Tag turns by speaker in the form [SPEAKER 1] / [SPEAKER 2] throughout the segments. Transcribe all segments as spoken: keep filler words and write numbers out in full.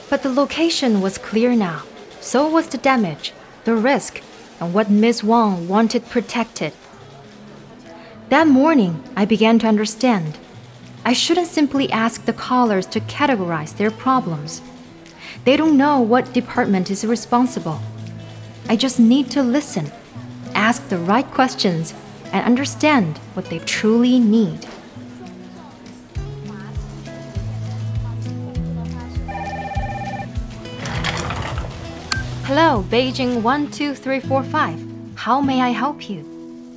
[SPEAKER 1] But the location was clear now. So was the damage, the risk, and what Miss Wang wanted protected. That morning, I began to understand. I shouldn't simply ask the callers to categorize their problems. They don't know what department is responsible. I just need to listen, ask the right questions, and understand what they truly need. Hello, Beijing one two three four five. How may I help you?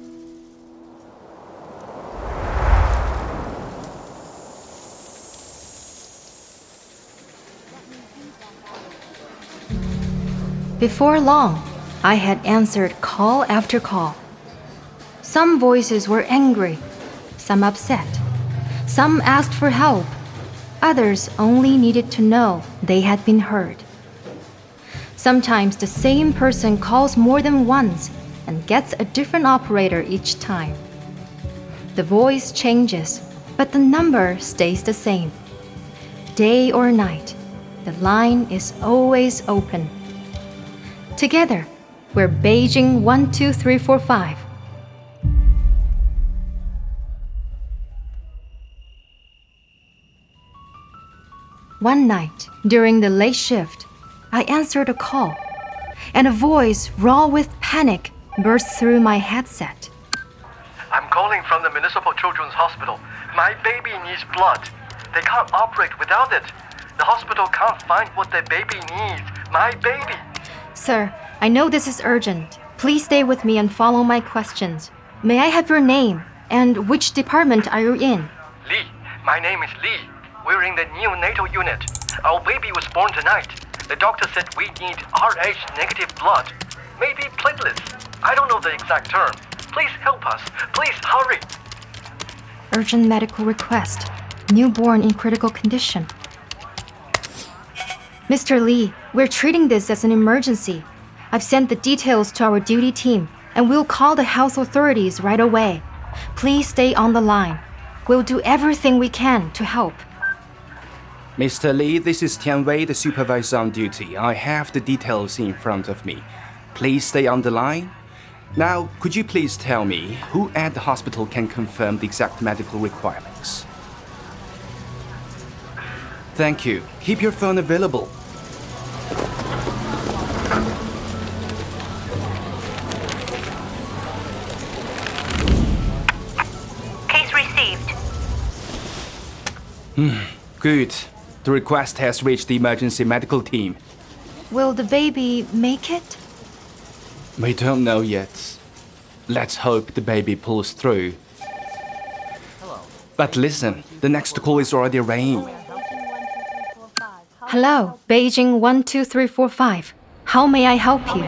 [SPEAKER 1] Before long, I had answered call after call. Some voices were angry, some upset, some asked for help, others only needed to know they had been heard. Sometimes the same person calls more than once and gets a different operator each time. The voice changes, but the number stays the same. Day or night, the line is always open. Together, we're Beijing one two three four five. One night, during the late shift, I answered a call, and a voice raw with panic burst through my headset.
[SPEAKER 2] I'm calling from the Municipal Children's Hospital. My baby needs blood. They can't operate without it. The hospital can't find what their baby needs. My baby!
[SPEAKER 1] Sir, I know this is urgent. Please stay with me and follow my questions. May I have your name and which department are you in?
[SPEAKER 2] Lee. My name is Lee. We're in the neonatal unit. Our baby was born tonight. The doctor said we need R H negative blood. Maybe platelets. I don't know the exact term. Please help us. Please hurry.
[SPEAKER 1] Urgent medical request. Newborn in critical condition. Mister Lee, we're treating this as an emergency. I've sent the details to our duty team, and we'll call the health authorities right away. Please stay on the line. We'll do everything we can to help.
[SPEAKER 3] Mister Lee, this is Tian Wei, the supervisor on duty. I have the details in front of me. Please stay on the line. Now, could you please tell me who at the hospital can confirm the exact medical requirements? Thank you. Keep your phone available.
[SPEAKER 4] Case received.
[SPEAKER 3] Hmm, good. The request has reached the emergency medical team.
[SPEAKER 1] Will the baby make it?
[SPEAKER 3] We don't know yet. Let's hope the baby pulls through. But listen, the next call is already ringing.
[SPEAKER 1] Hello, Beijing one two three four five. How may I help you?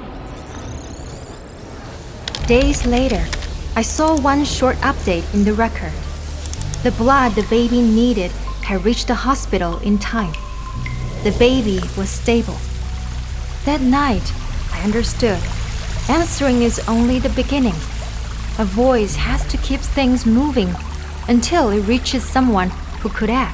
[SPEAKER 1] Days later, I saw one short update in the record. The blood the baby needed had reached the hospital in time. The baby was stable. That night, I understood. Answering is only the beginning. A voice has to keep things moving until it reaches someone who could act.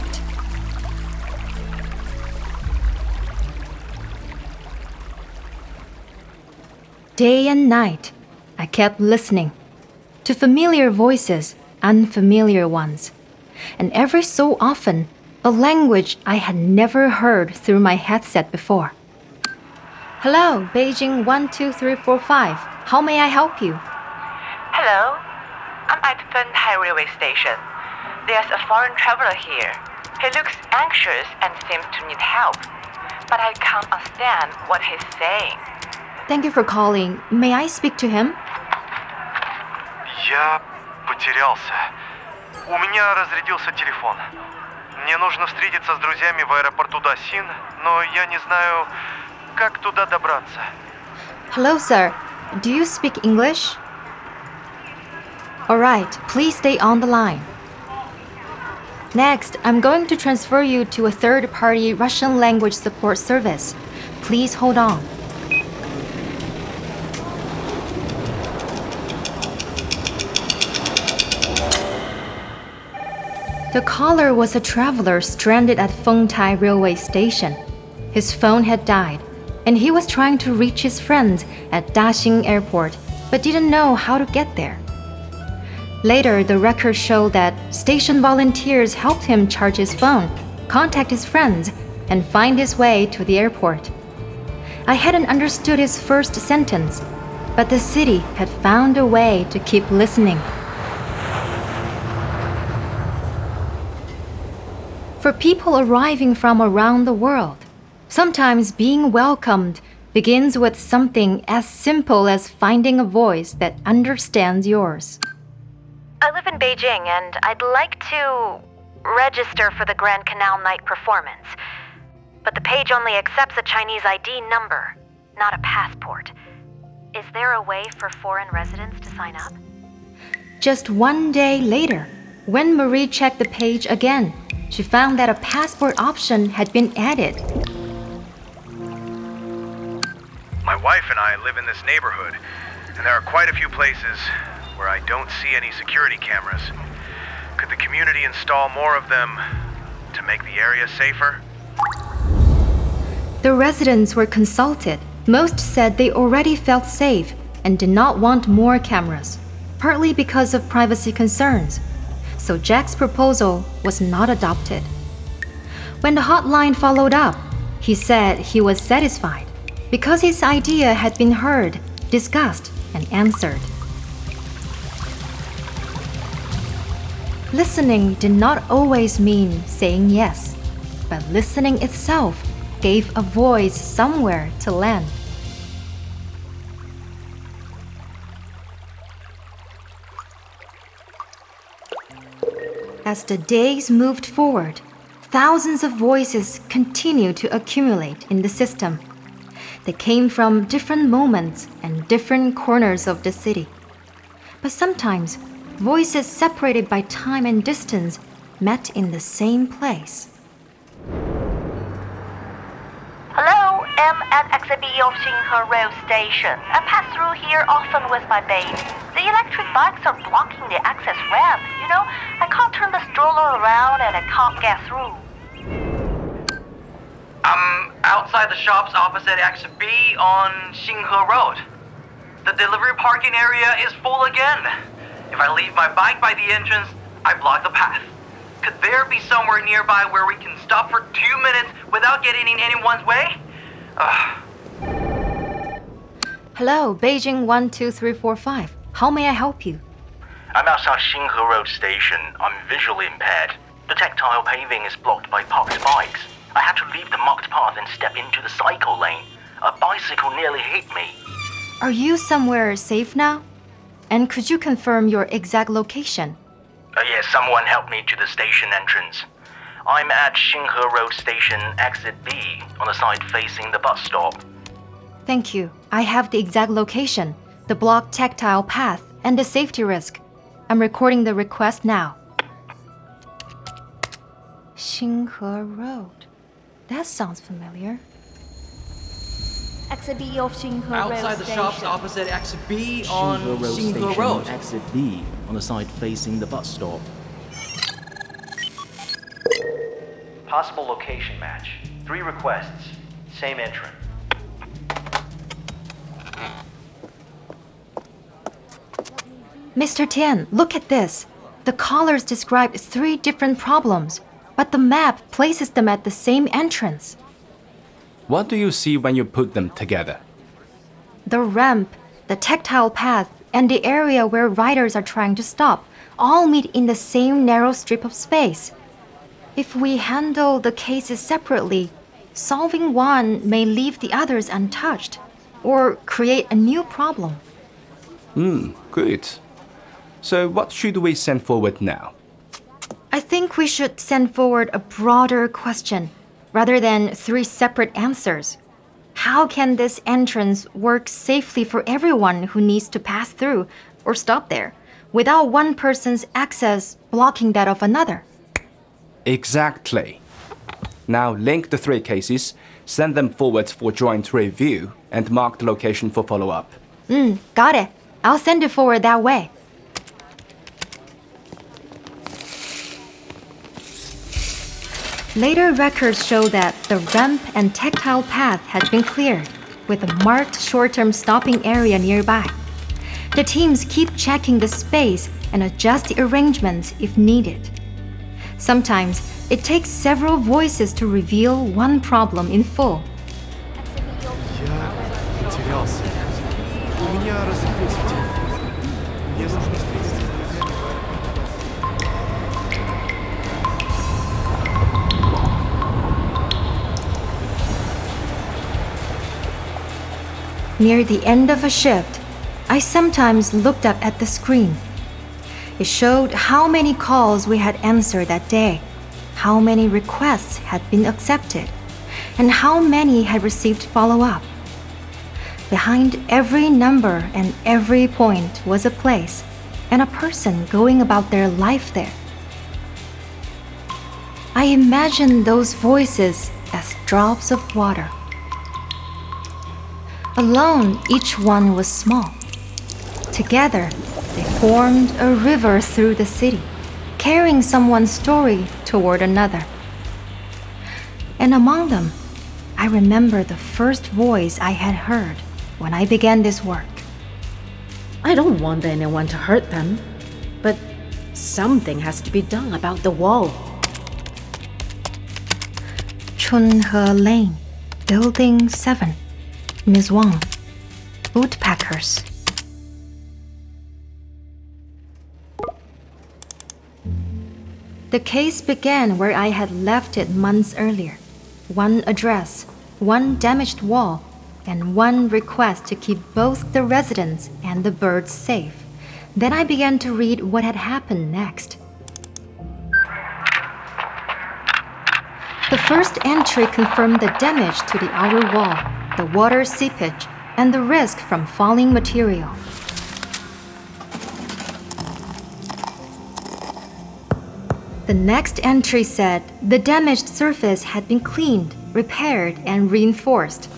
[SPEAKER 1] Day and night, I kept listening to familiar voices, unfamiliar ones, and every so often, a language I had never heard through my headset before. Hello, Beijing one two three four five. How may I help you?
[SPEAKER 4] Hello, I'm at Fenhai railway station. There's a foreign traveler here. He looks anxious and seems to need help, but I can't understand what he's saying.
[SPEAKER 1] Thank you for calling. May I speak to him?
[SPEAKER 2] Я потерялся. У меня разрядился телефон. Мне нужно встретиться с друзьями в аэропорту Дасин, но я не знаю, как туда добраться.
[SPEAKER 1] Hello, sir. Do you speak English? All right, please stay on the line. Next, I'm going to transfer you to a third-party Russian language support service. Please hold on. The caller was a traveler stranded at Fengtai railway station. His phone had died, and he was trying to reach his friends at Daxing Airport, but didn't know how to get there. Later, the records show that station volunteers helped him charge his phone, contact his friends, and find his way to the airport. I hadn't understood his first sentence, but the city had found a way to keep listening. For people arriving from around the world, sometimes being welcomed begins with something as simple as finding a voice that understands yours.
[SPEAKER 5] I live in Beijing and I'd like to register for the Grand Canal Night performance. But the page only accepts a Chinese I D number, not a passport. Is there a way for foreign residents to sign up?
[SPEAKER 1] Just one day later, when Marie checked the page again, she found that a passport option had been added.
[SPEAKER 6] My wife and I live in this neighborhood, and there are quite a few places where I don't see any security cameras. Could the community install more of them to make the area safer?
[SPEAKER 1] The residents were consulted. Most said they already felt safe and did not want more cameras, partly because of privacy concerns. So Jack's proposal was not adopted. When the hotline followed up, he said he was satisfied because his idea had been heard, discussed, and answered. Listening did not always mean saying yes, but listening itself gave a voice somewhere to land. As the days moved forward, thousands of voices continued to accumulate in the system. They came from different moments and different corners of the city. But sometimes, voices separated by time and distance met in the same place.
[SPEAKER 5] Hello, I'm at exit B of Xinhe Road Station. I pass through here often with my baby. The electric bikes are blocking the access ramp. You know, I can't turn the stroller around and I can't get through.
[SPEAKER 2] I'm outside the shops opposite exit B on Xinhe Road. The delivery parking area is full again. If I leave my bike by the entrance, I block the path. Could there be somewhere nearby where we can stop for two minutes without getting in anyone's way? Ugh.
[SPEAKER 1] Hello, Beijing one two three four five. How may I help you?
[SPEAKER 7] I'm outside Xinhe Road Station. I'm visually impaired. The tactile paving is blocked by parked bikes. I had to leave the marked path and step into the cycle lane. A bicycle nearly hit me.
[SPEAKER 1] Are you somewhere safe now? And could you confirm your exact location?
[SPEAKER 7] Uh, yes, someone helped me to the station entrance. I'm at Xinhe Road Station, exit B, on the side facing the bus stop.
[SPEAKER 1] Thank you. I have the exact location, the blocked tactile path, and the safety risk. I'm recording the request now. Xinhe Road. That sounds familiar.
[SPEAKER 5] Exit B of Xinhe Road
[SPEAKER 8] Outside the
[SPEAKER 5] Station.
[SPEAKER 8] shops opposite exit B on Xinhe Road.
[SPEAKER 9] Exit B, on the side facing the bus stop.
[SPEAKER 10] Possible location match. Three requests. Same entrant.
[SPEAKER 1] Mister Tian, look at this. The callers described three different problems, but the map places them at the same entrance.
[SPEAKER 3] What do you see when you put them together?
[SPEAKER 1] The ramp, the tactile path, and the area where riders are trying to stop all meet in the same narrow strip of space. If we handle the cases separately, solving one may leave the others untouched or create a new problem.
[SPEAKER 3] Hmm, good. So what should we send forward now?
[SPEAKER 1] I think we should send forward a broader question rather than three separate answers. How can this entrance work safely for everyone who needs to pass through or stop there, without one person's access blocking that of another?
[SPEAKER 3] Exactly. Now link the three cases, send them forward for joint review, and mark the location for follow-up.
[SPEAKER 1] Mm, got it. I'll send it forward that way. Later records show that the ramp and tactile path had been cleared, with a marked short-term stopping area nearby. The teams keep checking the space and adjust the arrangements if needed. Sometimes, it takes several voices to reveal one problem in full. Near the end of a shift, I sometimes looked up at the screen. It showed how many calls we had answered that day, how many requests had been accepted, and how many had received follow-up. Behind every number and every point was a place and a person going about their life there. I imagined those voices as drops of water. Alone, each one was small. Together, they formed a river through the city, carrying someone's story toward another. And among them, I remember the first voice I had heard when I began this work.
[SPEAKER 11] I don't want anyone to hurt them, but something has to be done about the wall.
[SPEAKER 1] Chunhe Lane, Building seven. Miz Wang, Woodpeckers. The case began where I had left it months earlier. One address, one damaged wall, and one request to keep both the residents and the birds safe. Then I began to read what had happened next. The first entry confirmed the damage to the outer wall, the water seepage, and the risk from falling material. The next entry said the damaged surface had been cleaned, repaired, and reinforced.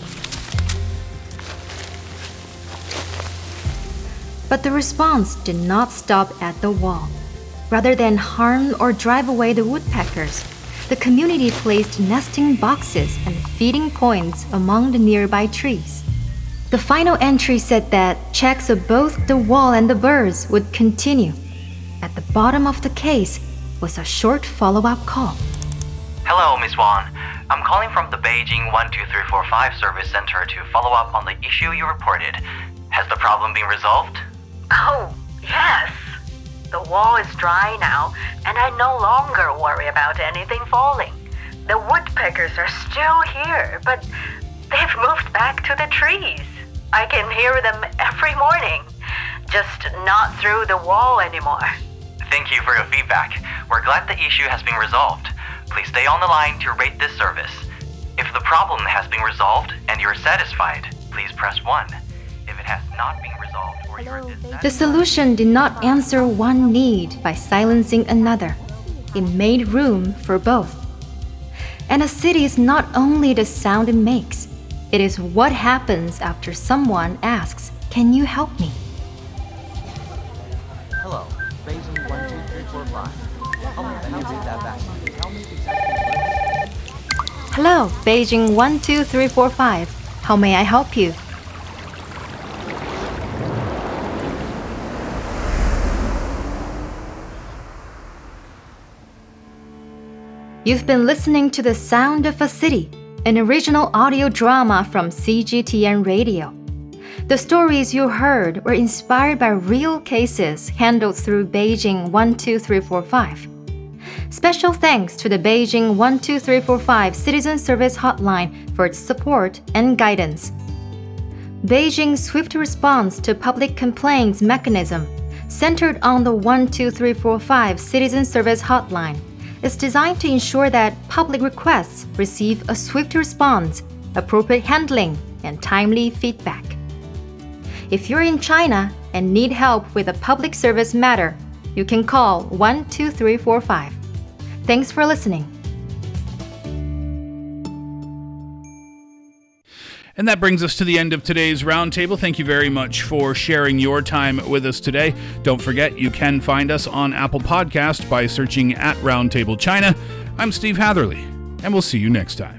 [SPEAKER 1] But the response did not stop at the wall. Rather than harm or drive away the woodpeckers, the community placed nesting boxes and feeding points among the nearby trees. The final entry said that checks of both the wall and the birds would continue. At the bottom of the case was a short follow-up call.
[SPEAKER 7] Hello, Miss Wang. I'm calling from the Beijing one two three four five service center to follow up on the issue you reported. Has the problem been resolved?
[SPEAKER 4] Oh, yes. The wall is dry now, and I no longer worry about anything falling. The woodpeckers are still here, but they've moved back to the trees. I can hear them every morning, just not through the wall anymore.
[SPEAKER 7] Thank you for your feedback. We're glad the issue has been resolved. Please stay on the line to rate this service. If the problem has been resolved and you're satisfied, please press one. If it has not been resolved or you're dissatisfied...
[SPEAKER 1] The solution did not answer one need by silencing another. It made room for both. And a city is not only the sound it makes, it is what happens after someone asks, "Can you help me?"
[SPEAKER 12] Hello, Beijing one two three four five. How may I read that back? Tell me exactly.
[SPEAKER 1] Hello, Beijing one two three four five. How may I help you? You've been listening to The Sound of a City, an original audio drama from C G T N Radio. The stories you heard were inspired by real cases handled through Beijing one two three four five. Special thanks to the Beijing one two three four five Citizen Service Hotline for its support and guidance. Beijing's swift response to public complaints mechanism, centered on the one two three four five Citizen Service Hotline, is designed to ensure that public requests receive a swift response, appropriate handling, and timely feedback. If you're in China and need help with a public service matter, you can call one two three four five. Thanks for listening.
[SPEAKER 13] And that brings us to the end of today's Roundtable. Thank you very much for sharing your time with us today. Don't forget, you can find us on Apple Podcast by searching at Roundtable China. I'm Steve Hatherley. and we'll see you next time.